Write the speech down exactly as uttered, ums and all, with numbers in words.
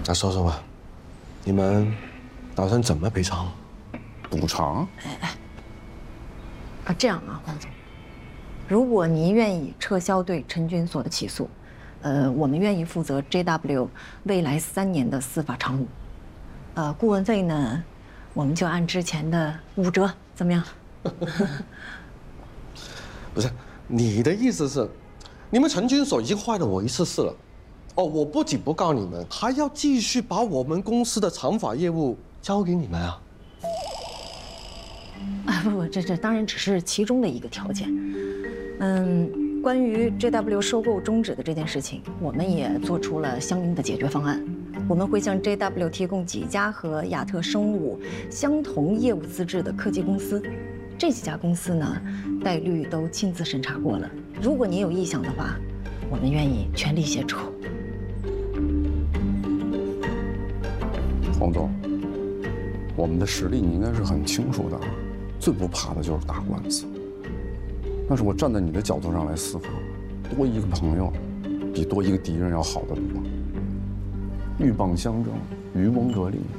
来说说吧，你们打算怎么赔偿？ 补偿？ 哎哎，啊，这样啊，黄总，如果您愿意撤销对陈军所的起诉，呃，我们愿意负责 J W 未来三年的司法常务。呃，顾问费呢，我们就按之前的五折，怎么样？ 不是，你的意思是，你们陈军所已经坏了我一次事了，哦，我不仅不告你们，还要继续把我们公司的长法业务交给你们啊？ 啊，不不，这这当然只是其中的一个条件。嗯，关于 J W 收购终止的这件事情，我们也做出了相应的解决方案。我们会向 J W 提供几家和亚特生物相同业务资质的科技公司，这几家公司呢，戴律都亲自审查过了。如果您有意向的话，我们愿意全力协助。 黄总，我们的实力你应该是很清楚的，最不怕的就是打官司。但是我站在你的角度上来思考，多一个朋友，比多一个敌人要好得多。鹬蚌相争，渔翁得利。